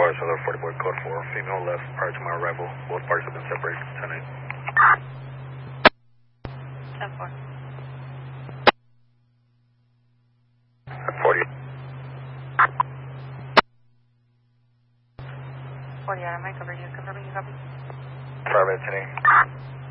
Florida Solar 40 boy code 4, female left prior to my arrival. Both parties have been separated. 10-8. 10-4. 40. 40 out of my cover, you confirming you copy? Private 10-8.